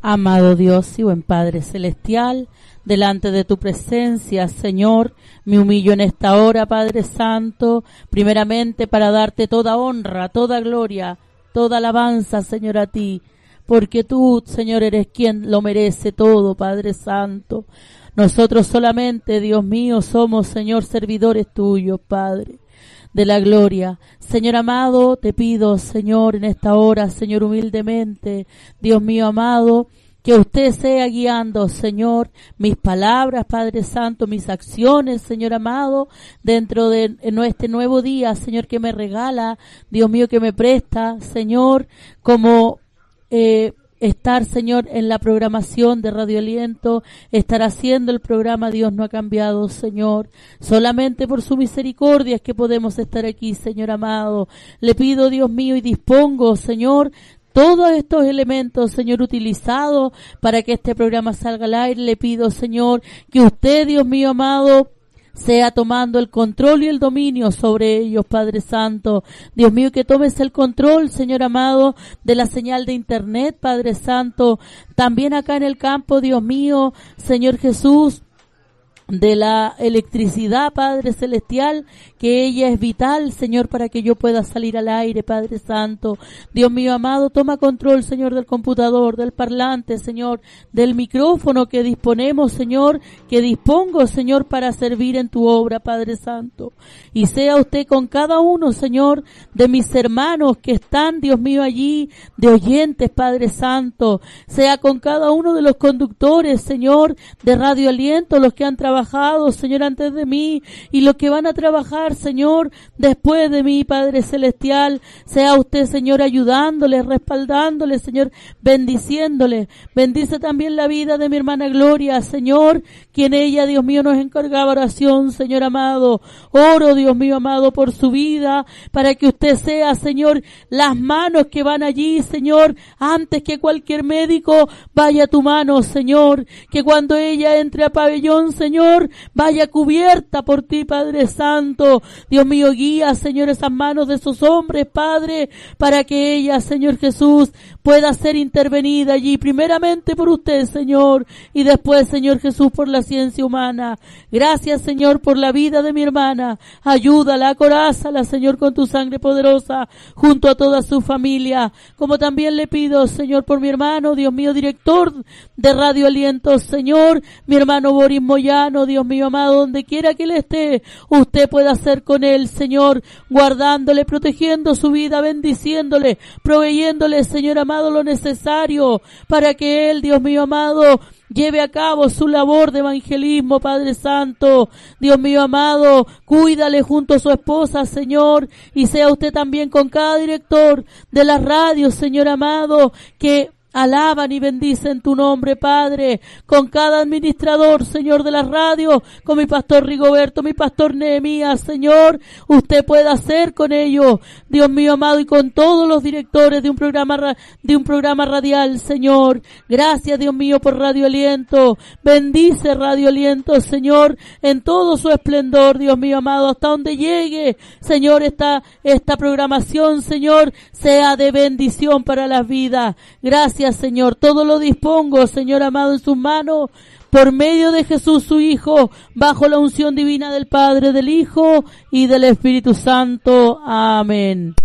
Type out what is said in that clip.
Amado Dios y buen Padre Celestial, delante de tu presencia, Señor, me humillo en esta hora, Padre Santo, primeramente para darte toda honra, toda gloria, toda alabanza, Señor, a ti, porque tú, Señor, eres quien lo merece todo, Padre Santo. Nosotros solamente, Dios mío, somos, Señor, servidores tuyos, Padre de la gloria. Señor amado, te pido, Señor, en esta hora, Señor, humildemente, Dios mío amado, que usted sea guiando, Señor, mis palabras, Padre Santo, mis acciones, Señor amado, dentro de este nuevo día, Señor, que me regala, Dios mío, que me presta, Señor, como estar, Señor, en la programación de Radio Aliento, estar haciendo el programa Dios no ha cambiado, Señor. Solamente por su misericordia es que podemos estar aquí, Señor amado. Le pido, Dios mío, y dispongo, Señor, todos estos elementos, Señor, utilizados para que este programa salga al aire. Le pido, Señor, que usted, Dios mío amado, sea tomando el control y el dominio sobre ellos, Padre Santo. Dios mío, que tomes el control, Señor amado, de la señal de internet, Padre Santo. También acá en el campo, Dios mío, Señor Jesús, de la electricidad, Padre Celestial, que ella es vital, Señor, para que yo pueda salir al aire, Padre Santo. Dios mío amado, toma control, Señor, del computador, del parlante, Señor, del micrófono que disponemos, Señor, que dispongo, Señor, para servir en tu obra, Padre Santo. Y sea usted con cada uno, Señor, de mis hermanos que están, Dios mío, allí, de oyentes, Padre Santo. Sea con cada uno de los conductores, Señor, de Radio Aliento, los que han trabajado, Señor, antes de mí, y los que van a trabajar, Señor, después de mí, Padre Celestial. Sea usted, Señor, ayudándole, respaldándole, Señor, bendiciéndole. Bendice también la vida de mi hermana Gloria, Señor, quien ella, Dios mío, nos encargaba oración, Señor amado. Oro, Dios mío amado, por su vida, para que usted sea, Señor, las manos que van allí, Señor, antes que cualquier médico, vaya tu mano, Señor, que cuando ella entre a pabellón, Señor, vaya cubierta por ti, Padre Santo. Dios mío, guía, Señor, esas manos de esos hombres, Padre, para que ella, Señor Jesús, pueda ser intervenida allí, primeramente por usted, Señor, y después, Señor Jesús, por la ciencia humana. Gracias, Señor, por la vida de mi hermana. Ayúdala, acorázala, Señor, con tu sangre poderosa, junto a toda su familia. Como también le pido, Señor, por mi hermano, Dios mío, director de Radio Aliento, Señor, mi hermano Boris Moyano, Dios mío amado, donde quiera que él esté, usted pueda hacer con él, Señor, guardándole, protegiendo su vida, bendiciéndole, proveyéndole, Señor amado, lo necesario para que él, Dios mío amado, lleve a cabo su labor de evangelismo, Padre Santo. Dios mío amado, cuídale junto a su esposa, Señor, y sea usted también con cada director de la radio, Señor amado, que alaban y bendicen tu nombre, Padre, con cada administrador, Señor, de la radio, con mi pastor Rigoberto, mi pastor Nehemías, Señor, usted puede hacer con ellos, Dios mío amado, y con todos los directores de un programa radial, Señor. Gracias, Dios mío, por Radio Aliento. Bendice Radio Aliento, Señor, en todo su esplendor, Dios mío amado, hasta donde llegue, Señor, esta programación, Señor, sea de bendición para las vidas. Gracias, Señor, todo lo dispongo, Señor amado, en sus manos, por medio de Jesús su Hijo, bajo la unción divina del Padre, del Hijo y del Espíritu Santo. Amén.